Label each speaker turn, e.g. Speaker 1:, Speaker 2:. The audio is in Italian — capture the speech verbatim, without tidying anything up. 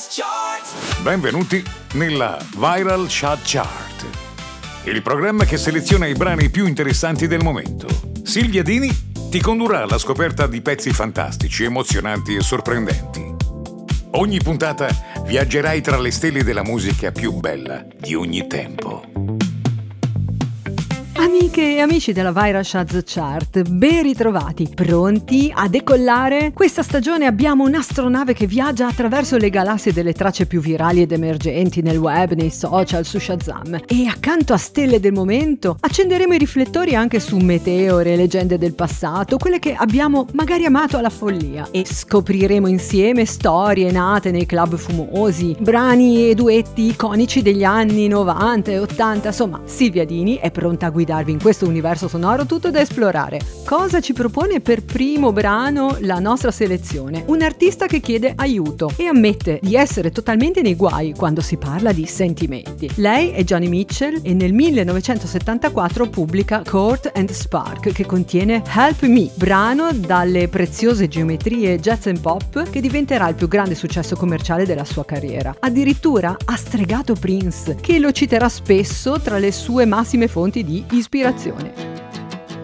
Speaker 1: Benvenuti nella Viral Chart Chart, il programma che seleziona i brani più interessanti del momento. Silvia Dini ti condurrà alla scoperta di pezzi fantastici, emozionanti e sorprendenti. Ogni puntata viaggerai tra le stelle della musica più bella di ogni tempo.
Speaker 2: Amiche e amici della Viral Chart Chart, ben ritrovati, pronti a decollare? Questa stagione abbiamo un'astronave che viaggia attraverso le galassie delle tracce più virali ed emergenti nel web, nei social, su Shazam. E accanto a stelle del momento accenderemo i riflettori anche su meteore, leggende del passato, quelle che abbiamo magari amato alla follia. E scopriremo insieme storie nate nei club fumosi, brani e duetti iconici degli anni novanta e ottanta. Insomma, Silvia Dini è pronta a guidare in questo universo sonoro tutto da esplorare. Cosa ci propone per primo brano la nostra selezione? Un artista che chiede aiuto e ammette di essere totalmente nei guai quando si parla di sentimenti. Lei è Joni Mitchell e nel millenovecentosettantaquattro pubblica Court and Spark, che contiene Help Me, brano dalle preziose geometrie jazz and pop che diventerà il più grande successo commerciale della sua carriera. Addirittura ha stregato Prince, che lo citerà spesso tra le sue massime fonti di ispirazione.